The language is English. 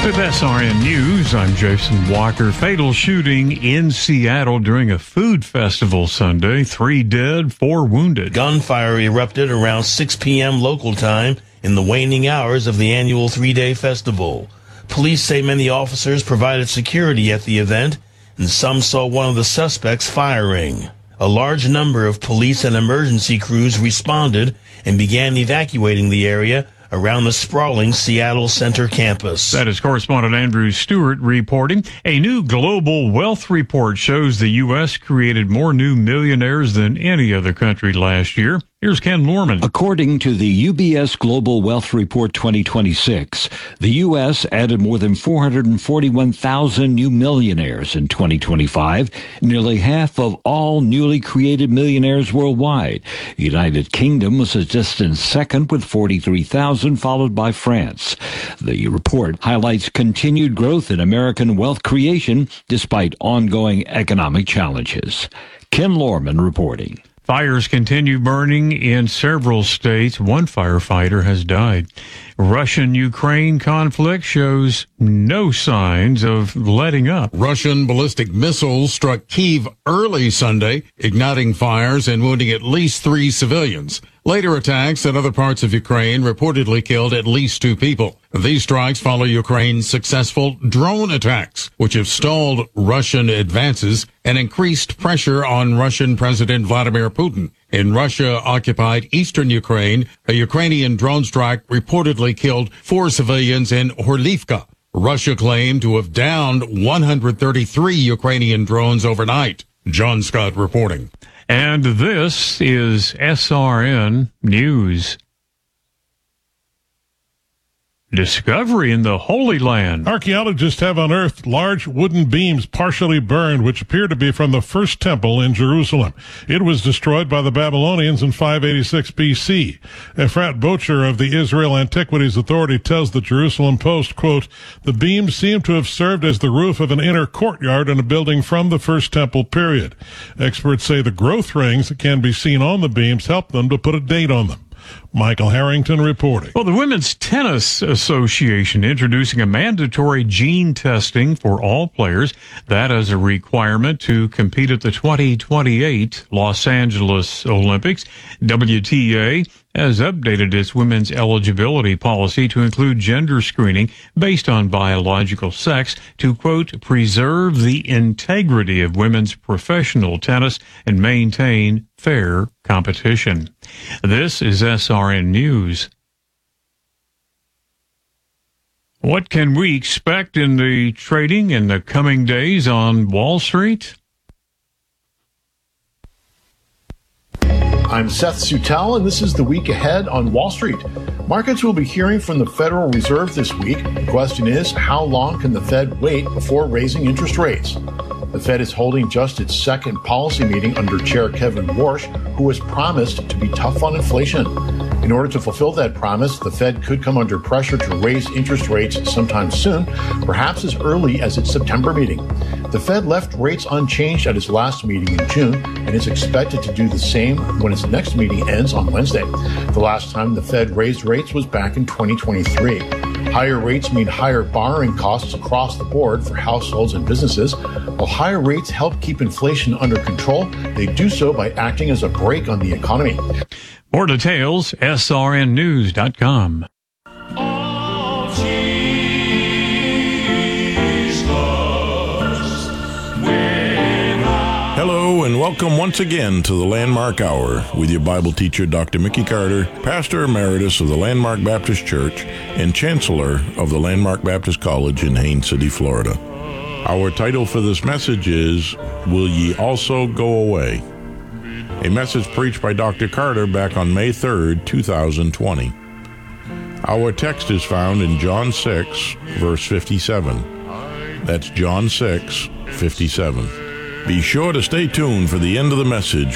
With SRN News, I'm Jason Walker. Fatal shooting in Seattle during a food festival Sunday. 3 dead, 4 wounded. Gunfire erupted around 6 p.m. local time in the waning hours of the annual 3-day festival. Police say many officers provided security at the event, and some saw one of the suspects firing. A large number of police and emergency crews responded and began evacuating the area around the sprawling Seattle Center campus. That is correspondent Andrew Stewart reporting. A new global wealth report shows the U.S. created more new millionaires than any other country last year. Here's Ken Lorman. According to the UBS Global Wealth Report 2026, the U.S. added more than 441,000 new millionaires in 2025, nearly half of all newly created millionaires worldwide. The United Kingdom was a distant second with 43,000, followed by France. The report highlights continued growth in American wealth creation despite ongoing economic challenges. Ken Lorman reporting. Fires continue burning in several states. One firefighter has died. Russian-Ukraine conflict shows no signs of letting up. Russian ballistic missiles struck Kyiv early Sunday, igniting fires and wounding at least 3 civilians. Later attacks in other parts of Ukraine reportedly killed at least 2 people. These strikes follow Ukraine's successful drone attacks, which have stalled Russian advances and increased pressure on Russian President Vladimir Putin. In Russia-occupied eastern Ukraine, a Ukrainian drone strike reportedly killed 4 civilians in Horlivka. Russia claimed to have downed 133 Ukrainian drones overnight. John Scott reporting. And this is SRN News. Discovery in the Holy Land. Archaeologists have unearthed large wooden beams partially burned, which appear to be from the first temple in Jerusalem. It was destroyed by the Babylonians in 586 BC. Efrat Bocher of the Israel Antiquities Authority tells the Jerusalem Post, quote, "The beams seem to have served as the roof of an inner courtyard in a building from the first temple period. Experts say the growth rings that can be seen on the beams help them to put a date on them." Michael Harrington reporting. Well, the Women's Tennis Association introducing a mandatory gene testing for all players. That as a requirement to compete at the 2028 Los Angeles Olympics. WTA has updated its women's eligibility policy to include gender screening based on biological sex to, quote, preserve the integrity of women's professional tennis and maintain fair competition. This is SRN News. What can we expect in the trading in the coming days on Wall Street? I'm Seth Sutel, and this is the week ahead on Wall Street. Markets will be hearing from the Federal Reserve this week. The question is, how long can the Fed wait before raising interest rates? The Fed is holding just its second policy meeting under Chair Kevin Warsh, who has promised to be tough on inflation. In order to fulfill that promise, the Fed could come under pressure to raise interest rates sometime soon, perhaps as early as its September meeting. The Fed left rates unchanged at its last meeting in June and is expected to do the same when its next meeting ends on Wednesday. The last time the Fed raised rates was back in 2023. Higher rates mean higher borrowing costs across the board for households and businesses. While higher rates help keep inflation under control, they do so by acting as a brake on the economy. More details, srnnews.com. Hello and welcome once again to the Landmark Hour with your Bible teacher, Dr. Mickey Carter, Pastor Emeritus of the Landmark Baptist Church and Chancellor of the Landmark Baptist College in Haines City, Florida. Our title for this message is, Will Ye Also Go Away? A message preached by Dr. Carter back on May 3rd, 2020. Our text is found in John 6, verse 57. That's John 6, 57. Be sure to stay tuned for the end of the message,